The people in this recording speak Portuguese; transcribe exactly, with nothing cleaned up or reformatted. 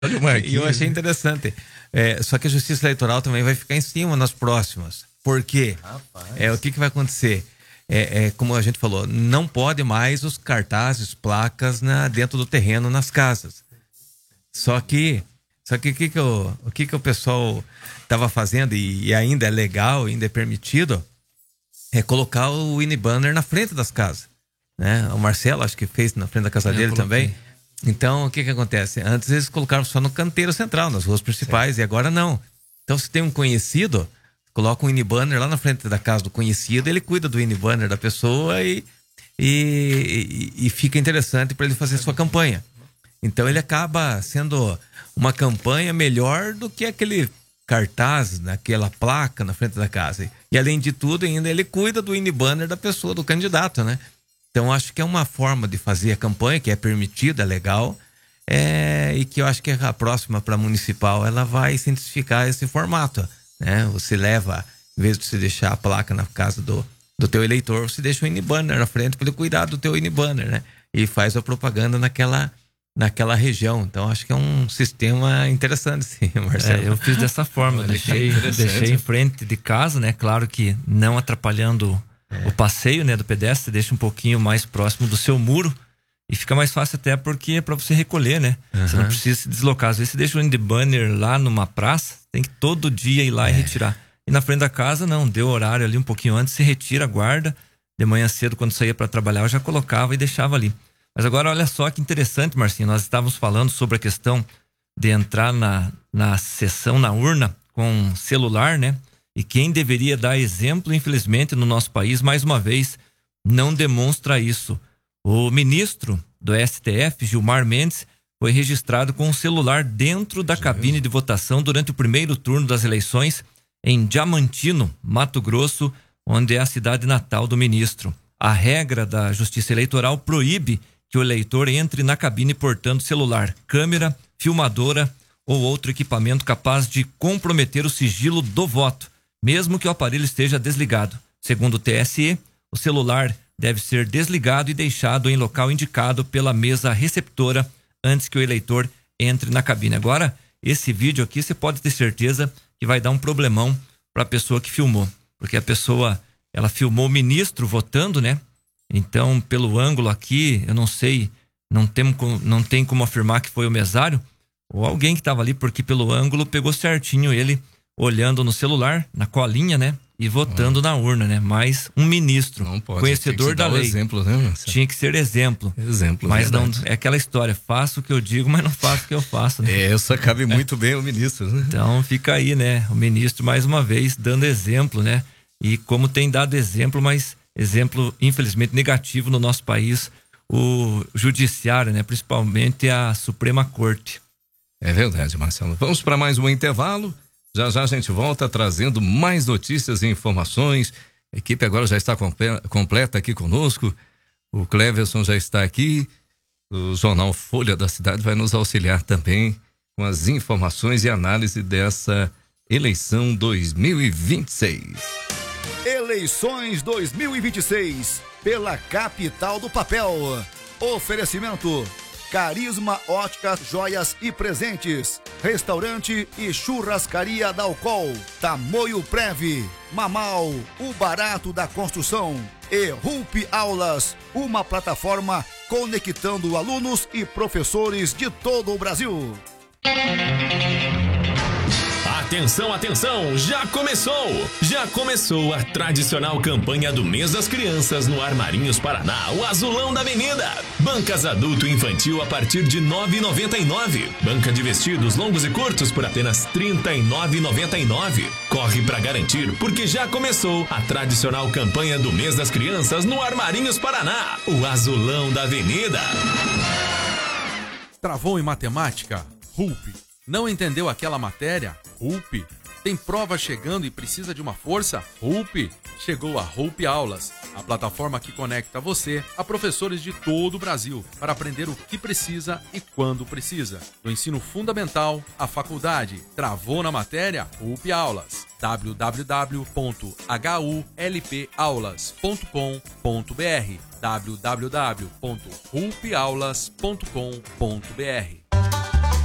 E eu achei interessante. É, só que a Justiça Eleitoral também vai ficar em cima nas próximas. Por quê? É, o que, que vai acontecer? É, é, como a gente falou, não pode mais os cartazes, placas na, dentro do terreno, nas casas. Só que, só que o que, que, o, o, que, que o pessoal estava fazendo, e, e ainda é legal, ainda é permitido, é colocar o Winibanner na frente das casas. Né? O Marcelo, acho que fez na frente da casa eu dele coloquei. Também. Então, o que, que acontece? Antes eles colocaram só no canteiro central, nas ruas principais, certo. E agora não. Então, se tem um conhecido, coloca um Winibanner lá na frente da casa do conhecido, ele cuida do Winibanner da pessoa e, e, e, e fica interessante para ele fazer sua campanha. Então ele acaba sendo uma campanha melhor do que aquele cartaz, naquela placa na frente da casa. E além de tudo, ainda ele cuida do Winibanner da pessoa, do candidato, né? Então acho que é uma forma de fazer a campanha que é permitida, é legal, é, e que eu acho que a próxima para a municipal ela vai se intensificar esse formato. Né? Você leva, em vez de você deixar a placa na casa do, do teu eleitor, você deixa o Winibanner na frente para ele cuidar do teu Winibanner, né? E faz a propaganda naquela, naquela região. Então acho que é um sistema interessante, sim, Marcelo. É, eu fiz dessa forma, deixei, deixei em frente de casa, né? Claro que não atrapalhando é. o passeio, né, do pedestre, deixa um pouquinho mais próximo do seu muro. E fica mais fácil até porque é para você recolher, né? Uhum. Você não precisa se deslocar. Às vezes você deixa o Winibanner lá numa praça, tem que todo dia ir lá é. e retirar. E na frente da casa, não. Deu horário ali um pouquinho antes, você retira, guarda. De manhã cedo, quando saía para trabalhar, eu já colocava e deixava ali. Mas agora, olha só que interessante, Marcinho. Nós estávamos falando sobre a questão de entrar na, na sessão, na urna, com celular, né? E quem deveria dar exemplo, infelizmente, no nosso país, mais uma vez, não demonstra isso. O ministro do S T F, Gilmar Mendes, foi registrado com um celular dentro da cabine de votação durante o primeiro turno das eleições em Diamantino, Mato Grosso, onde é a cidade natal do ministro. A regra da Justiça Eleitoral proíbe que o eleitor entre na cabine portando celular, câmera, filmadora ou outro equipamento capaz de comprometer o sigilo do voto, mesmo que o aparelho esteja desligado. Segundo o T S E, o celular deve ser desligado e deixado em local indicado pela mesa receptora antes que o eleitor entre na cabine. Agora, esse vídeo aqui você pode ter certeza que vai dar um problemão para a pessoa que filmou, porque a pessoa, ela filmou o ministro votando, né? Então, pelo ângulo aqui, eu não sei, não tem, não tem como afirmar que foi o mesário ou alguém que estava ali, porque pelo ângulo pegou certinho ele olhando no celular, na colinha, né? E votando ah. na urna, né? Mas um ministro, não pode, conhecedor da lei, exemplo, né, tinha que ser exemplo. Exemplo, mas verdade. Não é aquela história, faço o que eu digo, mas não faço o que eu faço. Né? É, essa cabe muito é. bem ao ministro, né? Então fica aí, né? O ministro mais uma vez dando exemplo, né? E como tem dado exemplo, mas exemplo infelizmente negativo no nosso país, o judiciário, né? Principalmente a Suprema Corte. É verdade, Marcelo. Vamos para mais um intervalo. Já já a gente volta trazendo mais notícias e informações. A equipe agora já está completa aqui conosco. O Cleverson já está aqui. O jornal Folha da Cidade vai nos auxiliar também com as informações e análise dessa eleição dois mil e vinte e seis. Eleições dois mil e vinte e seis pela capital do papel. Oferecimento: Carisma Óticas, Joias e Presentes, Restaurante e Churrascaria Dalcol, Tamoio Prev, Mamal, o barato da construção e Rupi Aulas, uma plataforma conectando alunos e professores de todo o Brasil. Atenção, atenção, já começou! Já começou a tradicional campanha do Mês das Crianças no Armarinhos Paraná, o Azulão da Avenida. Bancas adulto e infantil a partir de nove reais e noventa e nove centavos. Banca de vestidos longos e curtos por apenas trinta e nove reais e noventa e nove centavos. Corre pra garantir, porque já começou a tradicional campanha do Mês das Crianças no Armarinhos Paraná, o Azulão da Avenida. Travou em matemática? R U P. Não entendeu aquela matéria? R U P. Tem prova chegando e precisa de uma força? R U P. Chegou a Rupi Aulas, a plataforma que conecta você a professores de todo o Brasil para aprender o que precisa e quando precisa. Do ensino fundamental à faculdade. Travou na matéria? Rupi Aulas. w w w ponto h u l p aulas ponto com ponto b r w w w ponto rupi aulas ponto com ponto b r